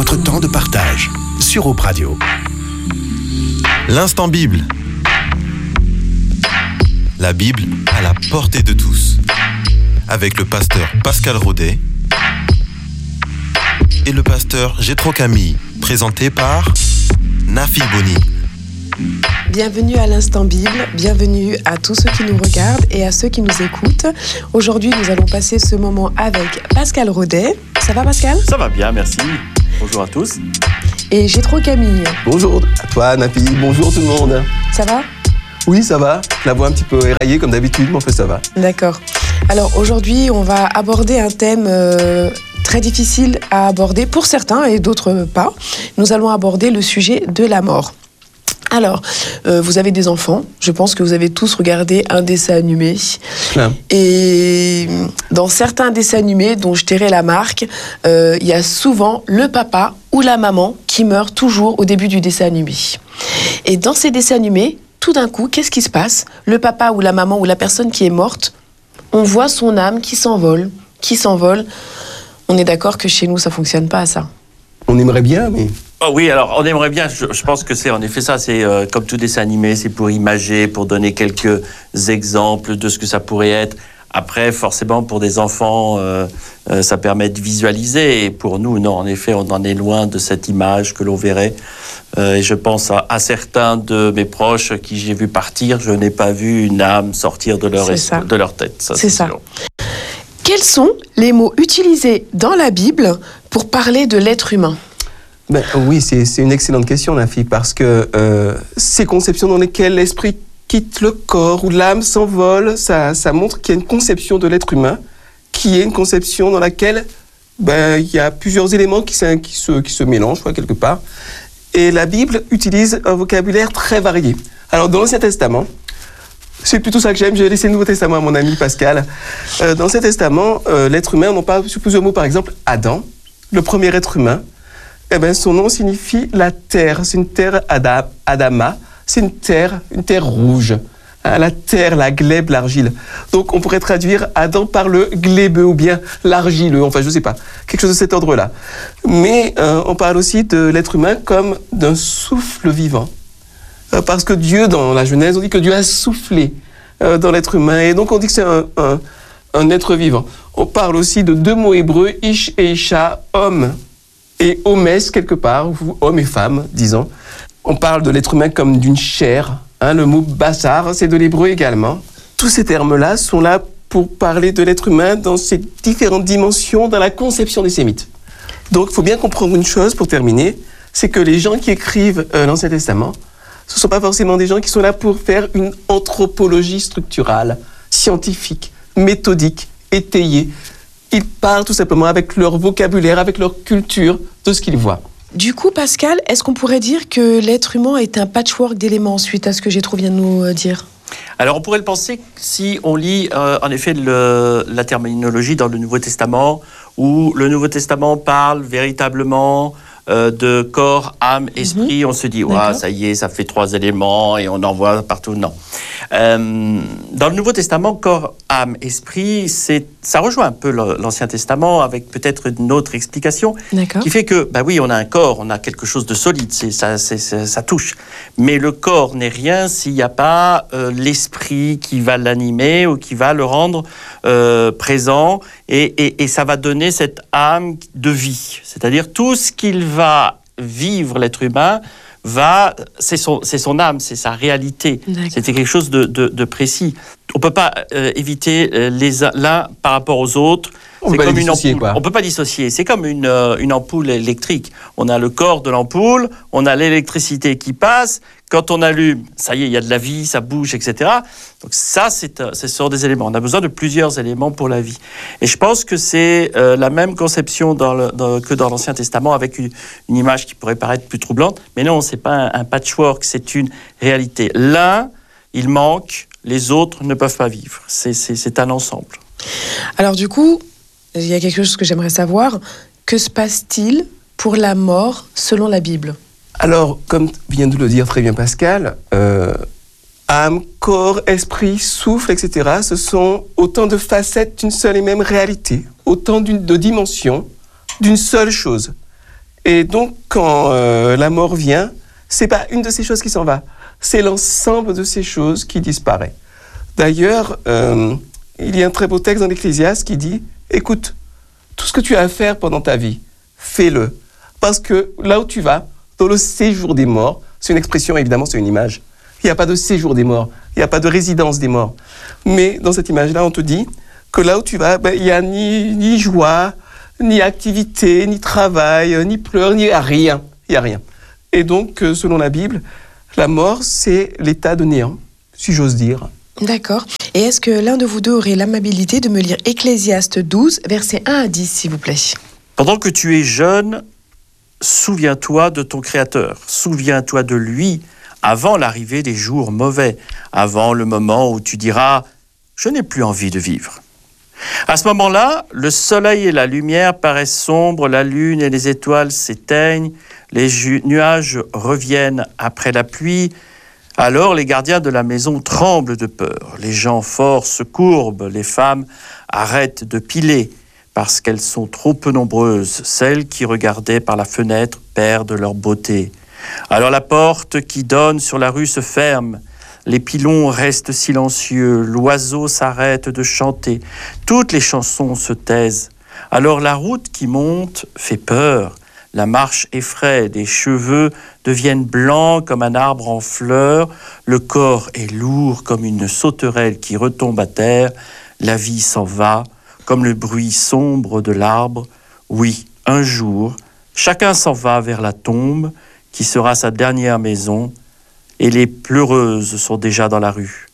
votre temps de partage sur Hope Radio. L'Instant Bible. La Bible à la portée de tous. Avec le pasteur Pascal Rodet et le pasteur Jétro Camille, présenté par Nafi Boni. Bienvenue à l'Instant Bible, bienvenue à tous ceux qui nous regardent et à ceux qui nous écoutent. Aujourd'hui, nous allons passer ce moment avec Pascal Rodet. Ça va, Pascal ? Ça va bien, merci. Bonjour à tous. Et Jétro Camille. Bonjour à toi, Nafi. Bonjour tout le monde. Ça va ? Oui, ça va. Je la vois un petit peu éraillée comme d'habitude, mais en fait, ça va. D'accord. Alors aujourd'hui, on va aborder un thème très difficile à aborder pour certains et d'autres pas. Nous allons aborder le sujet de la mort. Alors, vous avez des enfants, je pense que vous avez tous regardé un dessin animé. Et dans certains dessins animés, dont je tairai la marque, il y a souvent le papa ou la maman qui meurt toujours au début du dessin animé. Et dans ces dessins animés, tout d'un coup, qu'est-ce qui se passe ? Le papa ou la maman ou la personne qui est morte, on voit son âme qui s'envole. On est d'accord que chez nous, ça ne fonctionne pas, ça. On aimerait bien, mais... Oh oui, alors on aimerait bien, je pense que c'est en effet ça, c'est comme tout dessin animé, c'est pour imager, pour donner quelques exemples de ce que ça pourrait être. Après, forcément, pour des enfants, ça permet de visualiser. Et pour nous, non, en effet, on en est loin de cette image que l'on verrait. Et je pense à certains de mes proches qui j'ai vu partir, je n'ai pas vu une âme sortir de leur tête. Ça, c'est ça. Sûr. Quels sont les mots utilisés dans la Bible pour parler de l'être humain ? Oui, c'est une excellente question, Nafi, parce que ces conceptions dans lesquelles l'esprit quitte le corps, où l'âme s'envole, ça montre qu'il y a une conception de l'être humain, qui est une conception dans laquelle il y a plusieurs éléments qui se mélangent, quelque part. Et la Bible utilise un vocabulaire très varié. Alors, dans l'Ancien Testament, c'est plutôt ça que j'aime, j'ai laissé le Nouveau Testament à mon ami Pascal. Dans l'Ancien Testament, l'être humain, on en parle sur plusieurs mots, par exemple, Adam, le premier être humain. Son nom signifie la terre. C'est une terre Adama. C'est une terre rouge. La terre, la glèbe, l'argile. Donc, on pourrait traduire Adam par le glébeux ou bien l'argileux. Enfin, je ne sais pas. Quelque chose de cet ordre-là. Mais on parle aussi de l'être humain comme d'un souffle vivant. Parce que Dieu, dans la Genèse, on dit que Dieu a soufflé dans l'être humain. Et donc, on dit que c'est un être vivant. On parle aussi de deux mots hébreux, ish et isha, homme. Et homès, quelque part, ou homme et femme, disons. On parle de l'être humain comme d'une chair. Le mot bassar, c'est de l'hébreu également. Tous ces termes-là sont là pour parler de l'être humain dans ses différentes dimensions dans la conception des Sémites. Donc, il faut bien comprendre une chose pour terminer, c'est que les gens qui écrivent l'Ancien Testament, ce ne sont pas forcément des gens qui sont là pour faire une anthropologie structurale, scientifique, méthodique, étayée. Ils parlent tout simplement avec leur vocabulaire, avec leur culture, de ce qu'ils voient. Du coup, Pascal, est-ce qu'on pourrait dire que l'être humain est un patchwork d'éléments suite à ce que Jétro vient de nous dire ? Alors, on pourrait le penser si on lit, en effet, la terminologie dans le Nouveau Testament, où le Nouveau Testament parle véritablement de corps, âme, esprit. On se dit, ça y est, ça fait 3 éléments et on en voit partout. Non. Dans le Nouveau Testament, corps, âme, esprit, ça rejoint un peu l'Ancien Testament avec peut-être une autre explication qui fait que, oui, on a un corps, on a quelque chose de solide, ça touche. Mais le corps n'est rien s'il n'y a pas l'esprit qui va l'animer ou qui va le rendre présent et ça va donner cette âme de vie. C'est-à-dire tout ce qu'il va vivre, l'être humain, c'est son âme, c'est sa réalité. D'accord. C'était quelque chose de précis. On ne peut pas éviter l'un par rapport aux autres. C'est comme une ampoule. On ne peut pas dissocier. C'est comme une ampoule électrique. On a le corps de l'ampoule, on a l'électricité qui passe. Quand on allume, ça y est, il y a de la vie, ça bouge, etc. Donc ça, ce sont des éléments. On a besoin de plusieurs éléments pour la vie. Et je pense que c'est la même conception que dans l'Ancien Testament, avec une image qui pourrait paraître plus troublante. Mais non, ce n'est pas un patchwork, c'est une réalité. L'un, il manque, les autres ne peuvent pas vivre. C'est un ensemble. Alors du coup, il y a quelque chose que j'aimerais savoir. Que se passe-t-il pour la mort selon la Bible ? Alors, comme vient de le dire très bien Pascal, âme, corps, esprit, souffle, etc., ce sont autant de facettes d'une seule et même réalité, autant de dimensions d'une seule chose. Et donc, quand la mort vient, c'est pas une de ces choses qui s'en va, c'est l'ensemble de ces choses qui disparaît. D'ailleurs, il y a un très beau texte dans l'Ecclésiaste qui dit « Écoute, tout ce que tu as à faire pendant ta vie, fais-le. Parce que là où tu vas, dans le séjour des morts, c'est une expression, évidemment, c'est une image. Il n'y a pas de séjour des morts, il n'y a pas de résidence des morts. Mais dans cette image-là, on te dit que là où tu vas, il n'y a ni joie, ni activité, ni travail, ni pleurs, ni rien. Il n'y a rien. Et donc, selon la Bible, la mort, c'est l'état de néant, si j'ose dire. D'accord. Et est-ce que l'un de vous deux aurait l'amabilité de me lire Ecclésiaste 12, versets 1 à 10, s'il vous plaît? Pendant que tu es jeune, souviens-toi de ton Créateur. Souviens-toi de lui avant l'arrivée des jours mauvais, avant le moment où tu diras « Je n'ai plus envie de vivre ». À ce moment-là, le soleil et la lumière paraissent sombres, la lune et les étoiles s'éteignent, les nuages reviennent après la pluie. Alors les gardiens de la maison tremblent de peur. Les gens forts se courbent, les femmes arrêtent de piler parce qu'elles sont trop peu nombreuses. Celles qui regardaient par la fenêtre perdent leur beauté. Alors la porte qui donne sur la rue se ferme. Les pilons restent silencieux, l'oiseau s'arrête de chanter. Toutes les chansons se taisent. Alors la route qui monte fait peur. La marche effraie, les cheveux deviennent blancs comme un arbre en fleurs, le corps est lourd comme une sauterelle qui retombe à terre, la vie s'en va, comme le bruit sombre de l'arbre. Oui, un jour, chacun s'en va vers la tombe, qui sera sa dernière maison, et les pleureuses sont déjà dans la rue.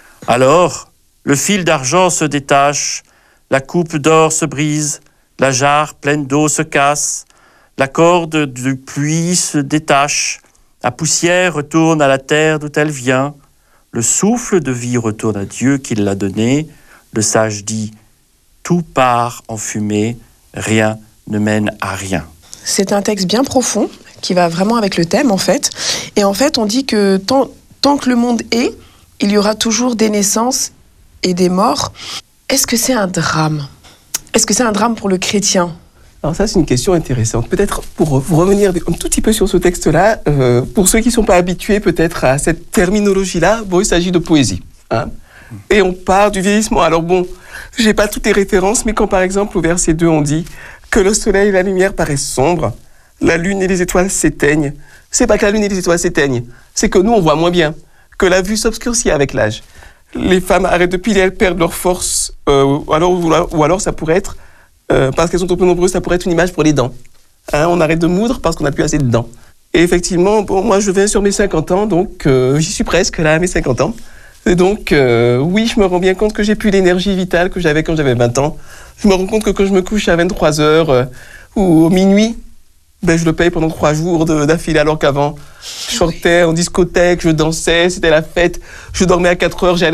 Alors, le fil d'argent se détache, la coupe d'or se brise, la jarre pleine d'eau se casse, la corde de pluie se détache, la poussière retourne à la terre d'où elle vient, le souffle de vie retourne à Dieu qui l'a donné, le sage dit « Tout part en fumée, rien ne mène à rien ». C'est un texte bien profond, qui va vraiment avec le thème, en fait. Et en fait, on dit que tant que le monde est, il y aura toujours des naissances et des morts. Est-ce que c'est un drame? Est-ce que c'est un drame pour le chrétien? Alors ça, c'est une question intéressante. Peut-être pour revenir un tout petit peu sur ce texte-là, pour ceux qui ne sont pas habitués peut-être à cette terminologie-là, bon, il s'agit de poésie. Hein, et on part du vieillissement. Alors bon, je n'ai pas toutes les références, mais quand par exemple au verset 2, on dit que le soleil et la lumière paraissent sombres, la lune et les étoiles s'éteignent. C'est pas que la lune et les étoiles s'éteignent, c'est que nous, on voit moins bien, que la vue s'obscurcit avec l'âge. Les femmes arrêtent de piler, elles perdent leur force, ou alors ça pourrait être parce qu'elles sont trop peu nombreuses, ça pourrait être une image pour les dents. Hein, on arrête de moudre parce qu'on n'a plus assez de dents. Et effectivement, bon, moi je viens sur mes 50 ans, donc j'y suis presque là à mes 50 ans. Et donc, oui, je me rends bien compte que j'ai plus l'énergie vitale que j'avais quand j'avais 20 ans. Je me rends compte que quand je me couche à 23 heures ou minuit, ben, je le paye pendant 3 jours d'affilée, alors qu'avant, je sortais en discothèque, je dansais, c'était la fête. Je dormais à 4 heures,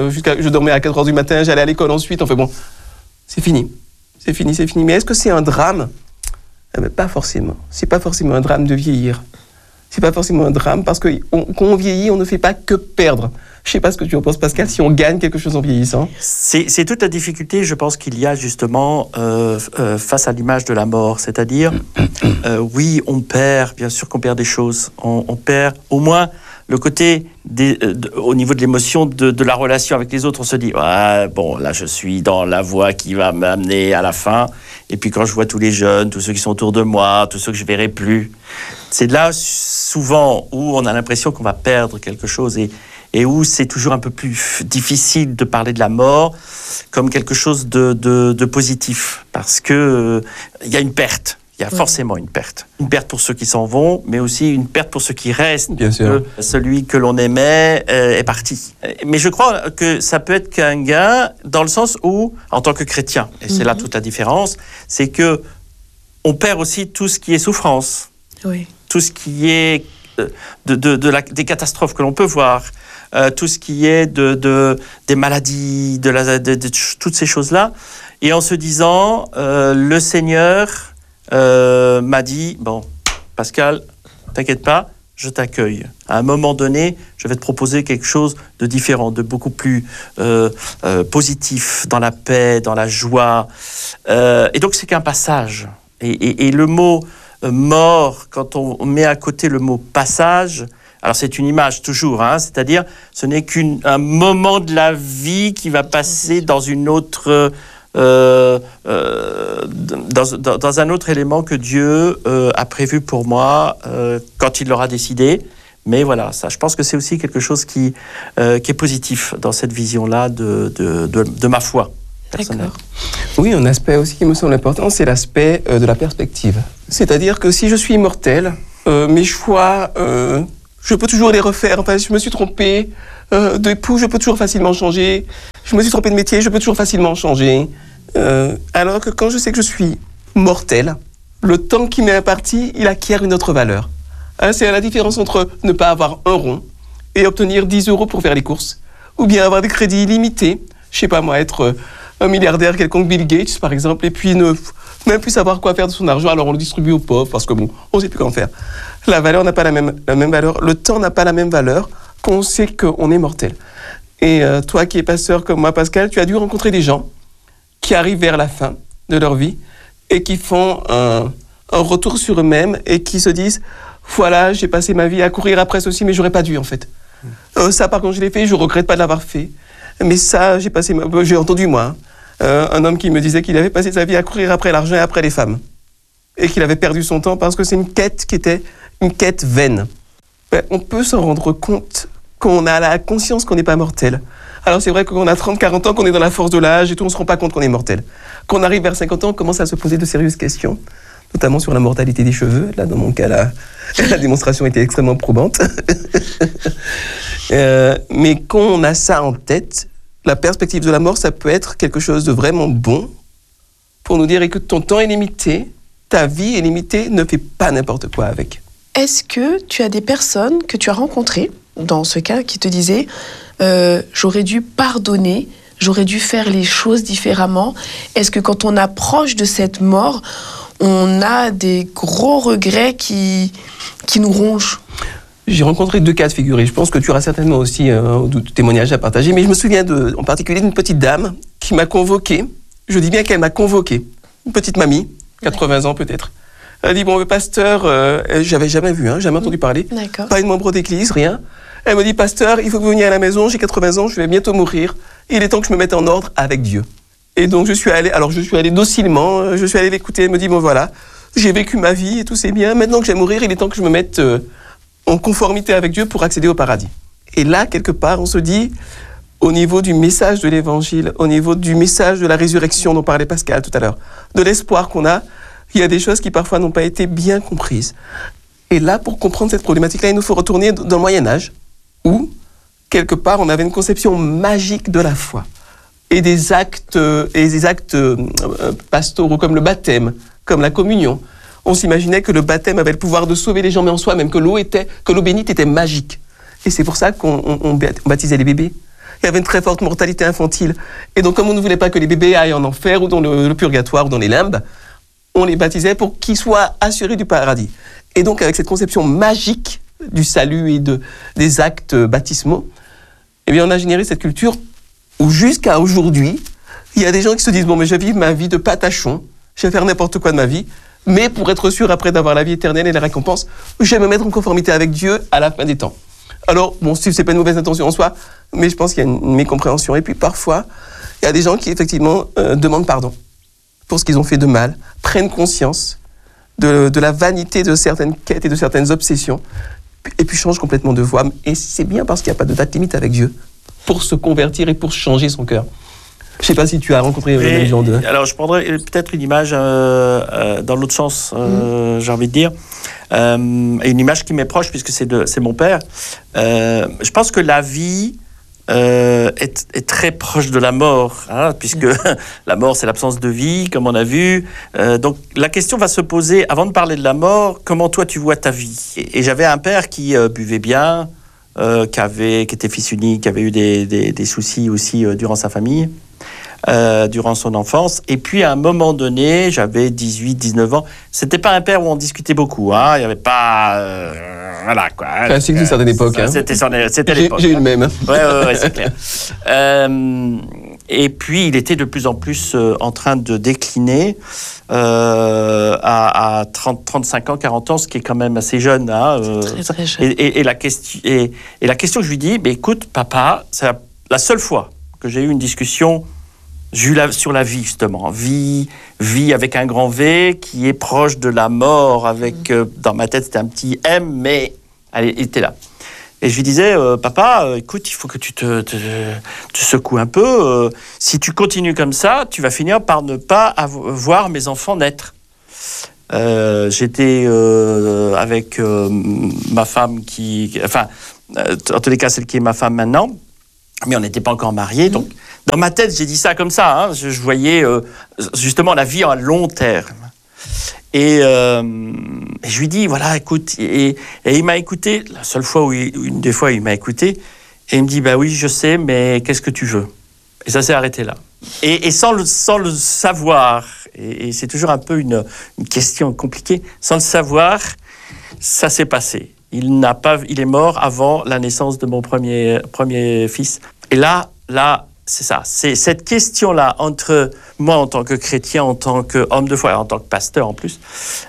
je dormais à 4 heures du matin, j'allais à l'école ensuite. Enfin bon, c'est fini. C'est fini, c'est fini. Mais est-ce que c'est un drame? Pas forcément. C'est pas forcément un drame de vieillir. C'est pas forcément un drame parce que quand on vieillit, on ne fait pas que perdre. Je sais pas ce que tu en penses, Pascal, si on gagne quelque chose en vieillissant. C'est toute la difficulté, je pense, qu'il y a justement face à l'image de la mort. C'est-à-dire, oui, on perd, bien sûr qu'on perd des choses. On perd au moins le côté, au niveau de l'émotion, de la relation avec les autres. On se dit, ouais, bon, là, je suis dans la voie qui va m'amener à la fin. Et puis quand je vois tous les jeunes, tous ceux qui sont autour de moi, tous ceux que je verrai plus, c'est là, souvent, où on a l'impression qu'on va perdre quelque chose et où c'est toujours un peu plus difficile de parler de la mort comme quelque chose de positif. Parce que il y a une perte. Il y a forcément une perte. Une perte pour ceux qui s'en vont, mais aussi une perte pour ceux qui restent. Bien sûr. Celui que l'on aimait est parti. Mais je crois que ça peut être qu'un gain dans le sens où, en tant que chrétien, et c'est là toute la différence, c'est que on perd aussi tout ce qui est souffrance. Oui. Tout ce qui est des catastrophes que l'on peut voir. Tout ce qui est des maladies, de toutes ces choses-là. Et en se disant, le Seigneur m'a dit, bon, Pascal, t'inquiète pas, je t'accueille. À un moment donné, je vais te proposer quelque chose de différent, de beaucoup plus positif, dans la paix, dans la joie. Et donc, c'est qu'un passage. Et le mot mort, quand on met à côté le mot passage, alors c'est une image toujours, c'est-à-dire ce n'est qu'un moment de la vie qui va passer dans une autre, dans un autre élément que Dieu a prévu pour moi quand il l'aura décidé. Mais voilà, ça, je pense que c'est aussi quelque chose qui est positif dans cette vision-là de ma foi personnelle. D'accord. Oui, un aspect aussi qui me semble important, c'est l'aspect de la perspective. C'est-à-dire que si je suis immortel, mes choix, je peux toujours les refaire. Enfin, je me suis trompé d'époux, je peux toujours facilement changer. Je me suis trompé de métier, je peux toujours facilement changer. Alors que quand je sais que je suis mortel, le temps qui m'est imparti, il acquiert une autre valeur. C'est la différence entre ne pas avoir un rond et obtenir 10 € pour faire les courses, ou bien avoir des crédits illimités, je sais pas moi, être un milliardaire quelconque, Bill Gates par exemple, et puis ne même plus savoir quoi faire de son argent, alors on le distribue aux pauvres, parce que bon, on sait plus quoi en faire. La valeur n'a pas la même valeur, le temps n'a pas la même valeur qu'on sait qu'on est mortel. Et toi qui es pasteur comme moi, Pascal, tu as dû rencontrer des gens qui arrivent vers la fin de leur vie et qui font un retour sur eux-mêmes et qui se disent voilà, j'ai passé ma vie à courir après ceci, mais j'aurais pas dû en fait. Ça, par contre, je l'ai fait, je regrette pas de l'avoir fait. Mais ça, j'ai entendu moi, un homme qui me disait qu'il avait passé sa vie à courir après l'argent et après les femmes, et qu'il avait perdu son temps parce que c'est une quête qui était une quête vaine. On peut s'en rendre compte quand on a la conscience qu'on n'est pas mortel. Alors c'est vrai qu'on a 30-40 ans, qu'on est dans la force de l'âge et tout, on se rend pas compte qu'on est mortel. Quand on arrive vers 50 ans, on commence à se poser de sérieuses questions, notamment sur la mortalité des cheveux. Là, dans mon cas, la démonstration était extrêmement probante. Mais quand on a ça en tête, la perspective de la mort, ça peut être quelque chose de vraiment bon pour nous dire, écoute, ton temps est limité, ta vie est limitée, ne fais pas n'importe quoi avec. Est-ce que tu as des personnes que tu as rencontrées, dans ce cas, qui te disaient j'aurais dû pardonner, j'aurais dû faire les choses différemment? Est-ce que quand on approche de cette mort, on a des gros regrets qui nous rongent? J'ai rencontré 2 cas de figure et je pense que tu auras certainement aussi d'autres témoignages à partager. Mais je me souviens en particulier d'une petite dame qui m'a convoqué. Je dis bien qu'elle m'a convoqué. Une petite mamie, 80 ans peut-être. Elle dit, bon, le pasteur, j'avais jamais vu, jamais entendu parler. D'accord. Pas une membre d'église, rien. Elle me dit, pasteur, il faut que vous veniez à la maison, j'ai 80 ans, je vais bientôt mourir. Il est temps que je me mette en ordre avec Dieu. Et donc je suis allé docilement, je suis allé l'écouter. Elle me dit, bon voilà, j'ai vécu ma vie et tout c'est bien. Maintenant que je vais mourir, il est temps que je me mette en conformité avec Dieu pour accéder au paradis. Et là, quelque part, on se dit, au niveau du message de l'évangile, au niveau du message de la résurrection dont parlait Pascal tout à l'heure, de l'espoir qu'on a, il y a des choses qui parfois n'ont pas été bien comprises. Et là, pour comprendre cette problématique-là, il nous faut retourner dans le Moyen-Âge, où, quelque part, on avait une conception magique de la foi. Et des actes pastoraux comme le baptême, comme la communion. On s'imaginait que le baptême avait le pouvoir de sauver les gens, mais en soi, même que l'eau bénite était magique. Et c'est pour ça qu'on baptisait les bébés. Il y avait une très forte mortalité infantile. Et donc, comme on ne voulait pas que les bébés aillent en enfer ou dans le purgatoire ou dans les limbes, on les baptisait pour qu'ils soient assurés du paradis. Et donc, avec cette conception magique du salut et des actes baptismaux, eh bien, on a généré cette culture où, jusqu'à aujourd'hui, il y a des gens qui se disent « Bon, mais je vais vivre ma vie de patachon, je vais faire n'importe quoi de ma vie, mais pour être sûr, après d'avoir la vie éternelle et la récompense, je vais me mettre en conformité avec Dieu à la fin des temps. » Alors, bon, c'est pas une mauvaise intention en soi, mais je pense qu'il y a une mécompréhension. Et puis, parfois, il y a des gens qui, effectivement, demandent pardon pour ce qu'ils ont fait de mal, prennent conscience de la vanité de certaines quêtes et de certaines obsessions, et puis changent complètement de voie. Et c'est bien parce qu'il n'y a pas de date limite avec Dieu pour se convertir et pour changer son cœur. Je ne sais pas si tu as rencontré les gens de... Alors, je prendrais peut-être une image dans l'autre sens, j'ai envie de dire. Une image qui m'est proche, puisque c'est mon père. Je pense que la vie est très proche de la mort, puisque la mort, c'est l'absence de vie, comme on a vu. Donc, la question va se poser, avant de parler de la mort, comment toi, tu vois ta vie? Et j'avais un père qui buvait bien, qui était fils unique, qui avait eu des soucis aussi durant sa famille. Durant son enfance. Et puis, à un moment donné, j'avais 18, 19 ans. C'était pas un père où on discutait beaucoup. Il n'y avait pas... voilà, quoi. Classique d'une certaine époque. C'était l'époque. J'ai eu le même. Ouais, c'est clair. Et puis, il était de plus en plus en train de décliner à 35 ans, 40 ans, ce qui est quand même assez jeune. Hein, très jeune. Et la question que je lui dis, mais écoute, papa, c'est la seule fois que j'ai eu une discussion sur la vie, justement. Vie avec un grand V, qui est proche de la mort, avec, dans ma tête, c'était un petit M, mais elle était là. Et je lui disais, papa, écoute, il faut que tu te secoues un peu. Si tu continues comme ça, tu vas finir par ne pas voir mes enfants naître. J'étais avec ma femme en tous les cas, celle qui est ma femme maintenant, mais on n'était pas encore mariés. Donc, dans ma tête, j'ai dit ça comme ça. Hein, je voyais justement la vie à long terme. Et je lui dis, voilà, écoute, et il m'a écouté, la seule fois une des fois, il m'a écouté, et il me dit, bah oui, je sais, mais qu'est-ce que tu veux? Et ça s'est arrêté là. Et sans le savoir, et c'est toujours un peu une question compliquée, sans le savoir, ça s'est passé. Il est mort avant la naissance de mon premier fils. Et là, c'est ça. C'est cette question-là entre moi en tant que chrétien, en tant qu'homme de foi, en tant que pasteur en plus,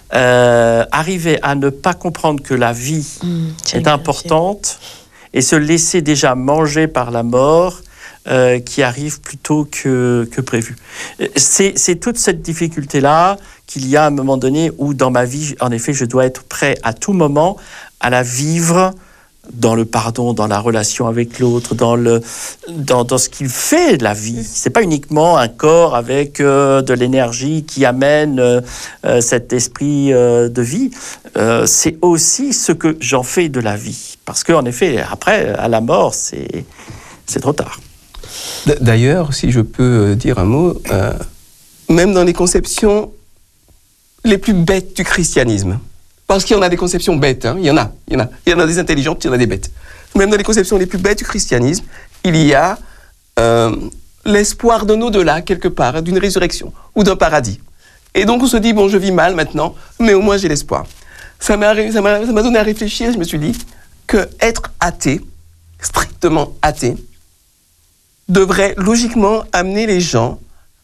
arriver à ne pas comprendre que la vie est importante et se laisser déjà manger par la mort qui arrive plus tôt que prévu. C'est toute cette difficulté-là qu'il y a à un moment donné où dans ma vie, en effet, je dois être prêt à tout moment à la vivre dans le pardon, dans la relation avec l'autre, dans ce qu'il fait de la vie. C'est pas uniquement un corps avec de l'énergie qui amène cet esprit de vie. C'est aussi ce que j'en fais de la vie. Parce qu'en effet, après, à la mort, c'est trop tard. D'ailleurs, si je peux dire un mot, même dans les conceptions les plus bêtes du christianisme, parce qu'il y en a des conceptions bêtes, hein, il y en a des intelligentes, il y en a des bêtes. Même dans les conceptions les plus bêtes du christianisme, il y a l'espoir d'un au-delà, quelque part, d'une résurrection ou d'un paradis. Et donc on se dit, bon, je vis mal maintenant, mais au moins j'ai l'espoir. Ça m'a donné à réfléchir, je me suis dit que être athée, strictement athée, devrait logiquement amener les gens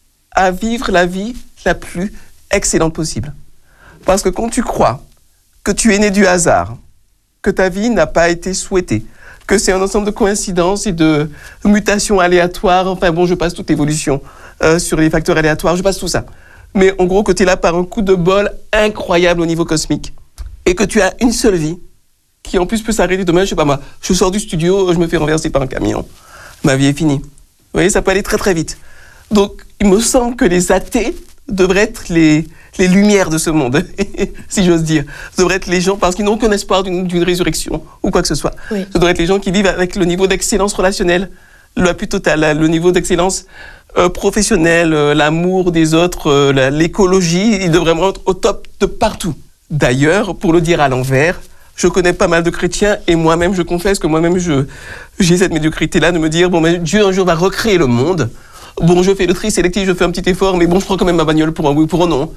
à vivre la vie la plus excellente possible. Parce que quand tu crois que tu es né du hasard, que ta vie n'a pas été souhaitée, que c'est un ensemble de coïncidences et de mutations aléatoires, enfin bon, je passe toute l'évolution sur les facteurs aléatoires, je passe tout ça. Mais en gros, que tu es là par un coup de bol incroyable au niveau cosmique, et que tu as une seule vie, qui en plus peut s'arrêter demain, je sais pas moi, je sors du studio, je me fais renverser par un camion, ma vie est finie. Vous voyez, ça peut aller très très vite. Donc, il me semble que les athées devraient être les lumières de ce monde, si j'ose dire. Ce devraient être les gens, parce qu'ils n'ont aucun espoir d'une résurrection ou quoi que ce soit. Oui. Ce devraient être les gens qui vivent avec le niveau d'excellence relationnelle la plus totale, le niveau d'excellence professionnelle, l'amour des autres, l'écologie. Ils devraient être au top de partout. D'ailleurs, pour le dire à l'envers, je connais pas mal de chrétiens et moi-même, je confesse que moi-même, j'ai cette médiocrité-là de me dire, bon, mais Dieu un jour va recréer le monde. Bon, je fais le tri sélectif, je fais un petit effort, mais bon, je prends quand même ma bagnole pour un oui ou pour un non.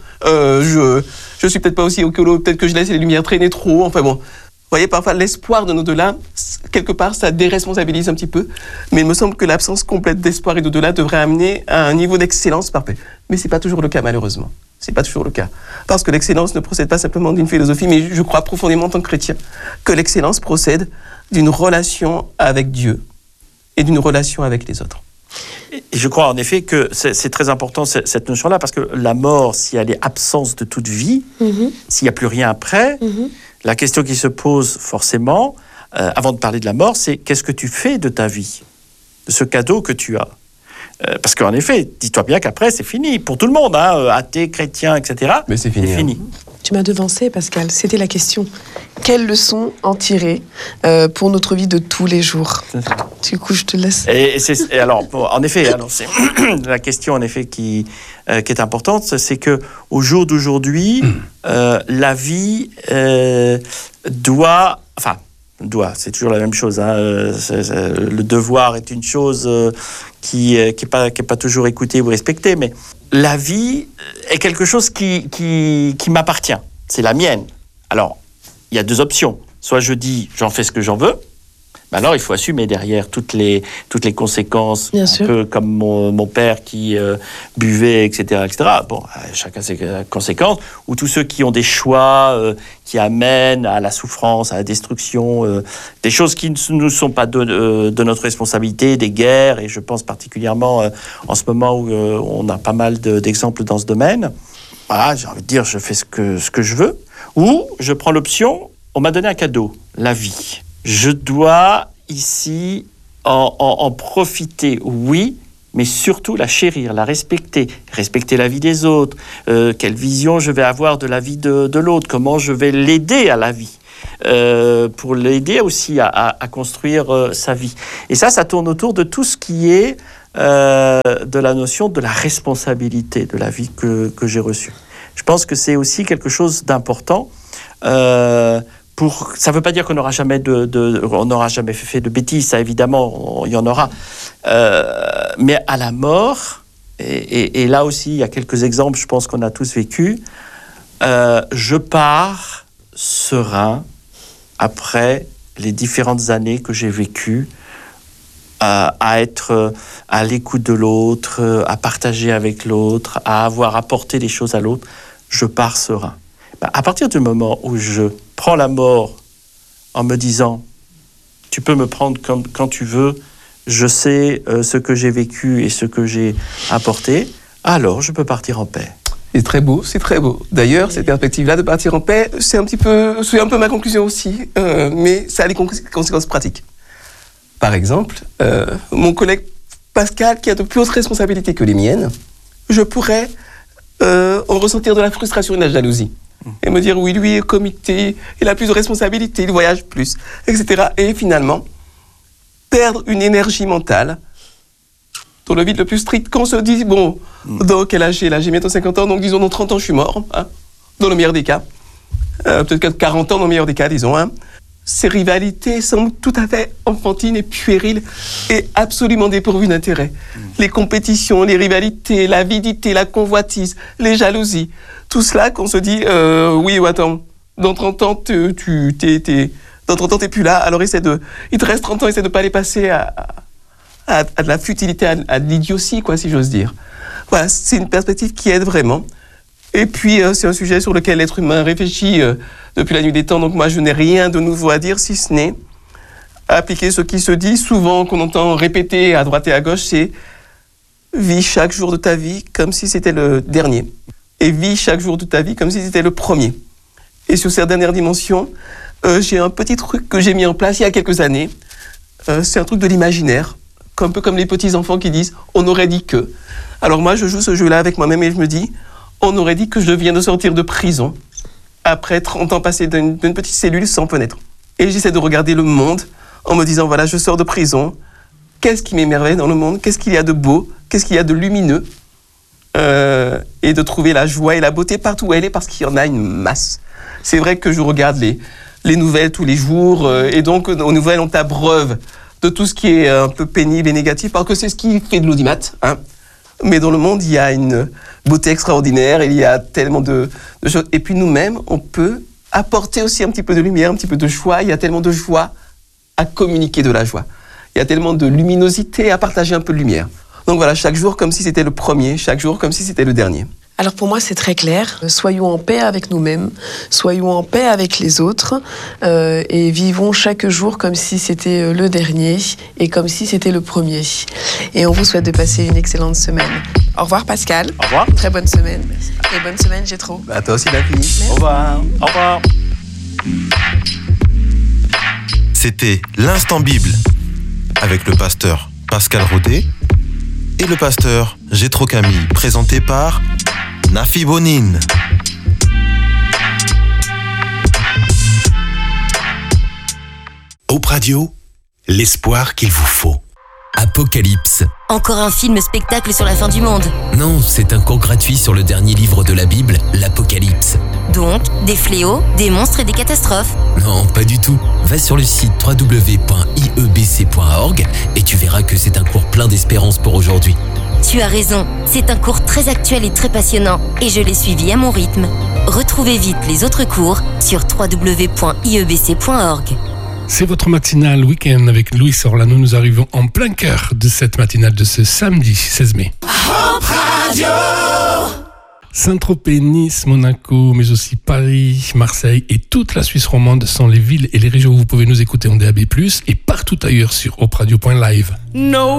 Je suis peut-être pas aussi écolo, peut-être que je laisse les lumières traîner trop, enfin bon. Vous voyez, parfois, l'espoir de l'au-delà, quelque part, ça déresponsabilise un petit peu. Mais il me semble que l'absence complète d'espoir et d'au-delà devrait amener à un niveau d'excellence parfait. Mais c'est pas toujours le cas, malheureusement. C'est pas toujours le cas. Parce que l'excellence ne procède pas simplement d'une philosophie, mais je crois profondément en tant que chrétien que l'excellence procède d'une relation avec Dieu et d'une relation avec les autres. Et je crois en effet que c'est très important cette notion-là, parce que la mort, si elle est absence de toute vie, s'il n'y a plus rien après, la question qui se pose forcément, avant de parler de la mort, c'est qu'est-ce que tu fais de ta vie, de ce cadeau que tu as. Parce qu'en effet, dis-toi bien qu'après, c'est fini, pour tout le monde, hein, athée, chrétien, etc. Mais c'est fini. Tu m'as devancé, Pascal, c'était la question. Quelles leçons en tirer pour notre vie de tous les jours? Du coup, je te laisse. Et alors, en effet, c'est la question en effet qui est importante, c'est que au jour d'aujourd'hui, la vie doit, c'est toujours la même chose. Hein, le devoir est une chose qui est pas toujours écoutée ou respectée, mais la vie est quelque chose qui m'appartient. C'est la mienne. Alors, il y a deux options. Soit je dis, j'en fais ce que j'en veux, ben alors il faut assumer derrière toutes les conséquences, Bien un sûr. peu comme mon père qui buvait, etc., etc. Bon, chacun ses conséquences, ou tous ceux qui ont des choix qui amènent à la souffrance, à la destruction, des choses qui ne sont pas de notre responsabilité, des guerres, et je pense particulièrement en ce moment où on a pas mal d'exemples dans ce domaine. Voilà, j'ai envie de dire, je fais ce que je veux, ou je prends l'option, on m'a donné un cadeau, la vie. Je dois ici en profiter, oui, mais surtout la chérir, la respecter la vie des autres, quelle vision je vais avoir de la vie de l'autre, comment je vais l'aider à la vie, pour l'aider aussi à construire sa vie. Et ça tourne autour de tout ce qui est de la notion de la responsabilité de la vie que j'ai reçue. Je pense que c'est aussi quelque chose d'important. Ça ne veut pas dire qu'on n'aura jamais on n'aura jamais fait de bêtises, ça évidemment, il y en aura. Mais à la mort, et là aussi, il y a quelques exemples, je pense qu'on a tous vécu, je pars serein après les différentes années que j'ai vécues, à être à l'écoute de l'autre, à partager avec l'autre, à avoir apporté des choses à l'autre, je pars serein. À partir du moment où je prends la mort en me disant « tu peux me prendre quand tu veux, je sais ce que j'ai vécu et ce que j'ai apporté », alors je peux partir en paix. C'est très beau, c'est très beau. D'ailleurs, cette perspective-là de partir en paix, c'est un peu ma conclusion aussi, mais ça a des conséquences pratiques. Par exemple, mon collègue Pascal, qui a de plus hautes responsabilités que les miennes, je pourrais en ressentir de la frustration et de la jalousie. Et me dire, oui, lui est comité, il a plus de responsabilités, il voyage plus, etc. Et finalement, perdre une énergie mentale dans le vide le plus strict, qu'on se dit, bon, dans quel âge j'ai là? J'ai bientôt 50 ans, donc disons, dans 30 ans, je suis mort, hein, dans le meilleur des cas. Peut-être 40 ans, dans le meilleur des cas, disons. Hein. Ces rivalités semblent tout à fait enfantines et puériles et absolument dépourvues d'intérêt. Les compétitions, les rivalités, l'avidité, la convoitise, les jalousies, tout cela qu'on se dit, oui, attends, dans 30 ans, dans 30 ans, t'es plus là, alors il te reste 30 ans, essaie de pas les passer à de la futilité, à de l'idiotie, quoi, si j'ose dire. Voilà, c'est une perspective qui aide vraiment. Et puis, c'est un sujet sur lequel l'être humain réfléchit depuis la nuit des temps. Donc moi, je n'ai rien de nouveau à dire, si ce n'est appliquer ce qui se dit souvent, qu'on entend répéter à droite et à gauche, c'est « vis chaque jour de ta vie comme si c'était le dernier ». Et vis chaque jour de ta vie comme si c'était le premier. Et sur cette dernière dimension, j'ai un petit truc que j'ai mis en place il y a quelques années. C'est un truc de l'imaginaire, un peu comme les petits-enfants qui disent « on aurait dit que ». Alors moi, je joue ce jeu-là avec moi-même et je me dis « on aurait dit que je viens de sortir de prison après 30 ans passés d'une petite cellule sans fenêtre ». Et j'essaie de regarder le monde en me disant « voilà, je sors de prison, qu'est-ce qui m'émerveille dans le monde? Qu'est-ce qu'il y a de beau? Qu'est-ce qu'il y a de lumineux ?» Et de trouver la joie et la beauté partout où elle est, parce qu'il y en a une masse. C'est vrai que je regarde les nouvelles tous les jours, et donc aux nouvelles on t'abreuve de tout ce qui est un peu pénible et négatif, parce que c'est ce qui fait de l'audimat. Hein. Mais dans le monde, il y a une beauté extraordinaire, il y a tellement de choses. Et puis nous-mêmes, on peut apporter aussi un petit peu de lumière, un petit peu de joie. Il y a tellement de joie à communiquer de la joie. Il y a tellement de luminosité à partager un peu de lumière. Donc voilà, chaque jour comme si c'était le premier, chaque jour comme si c'était le dernier. Alors pour moi, c'est très clair. Soyons en paix avec nous-mêmes, soyons en paix avec les autres, et vivons chaque jour comme si c'était le dernier et comme si c'était le premier. Et on vous souhaite de passer une excellente semaine. Au revoir Pascal. Au revoir. Très bonne semaine. Et bonne semaine, Jétro. À toi aussi, Daphne. Au revoir. Au revoir. C'était l'Instant Bible avec le pasteur Pascal Rodet et le pasteur Jétro Camille, présenté par Nafi Bonine. Hope Radio, l'espoir qu'il vous faut. Apocalypse. Encore un film-spectacle sur la fin du monde. Non, c'est un cours gratuit sur le dernier livre de la Bible, l'Apocalypse. Donc, des fléaux, des monstres et des catastrophes. Non, pas du tout. Va sur le site www.iebc.org et tu verras que c'est un cours plein d'espérance pour aujourd'hui. Tu as raison, c'est un cours très actuel et très passionnant, et je l'ai suivi à mon rythme. Retrouvez vite les autres cours sur www.iebc.org. C'est votre matinale week-end avec Louis Orlano. Nous arrivons en plein cœur de cette matinale de ce samedi 16 mai. Saint-Tropez, Nice, Monaco, mais aussi Paris, Marseille et toute la Suisse romande sont les villes et les régions où vous pouvez nous écouter en DAB+, et partout ailleurs sur opradio.live. No.